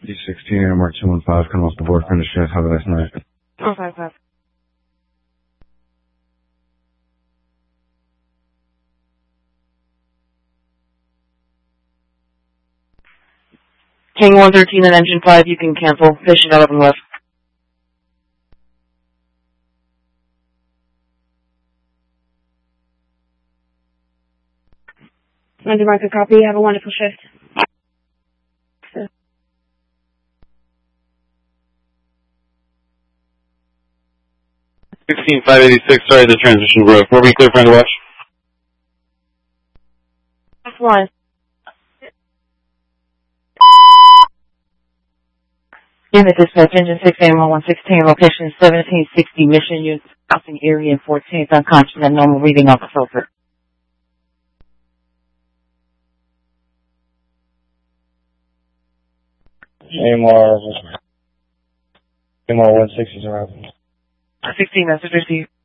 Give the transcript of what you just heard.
D16, AMR 215, come off the board, finish shift, have a nice night. 455. King 113 and engine 5, you can cancel. Patient 11 left. Under market copy, have a wonderful shift. 16586, sorry, the transition broke. Were we clear for underwatch? That's one. Unit dispatch, engine 6, AMR 116, location 1760, mission unit, housing area in 14th, unconscious and normal reading off the filter. AMR 160 is around. 16 message received.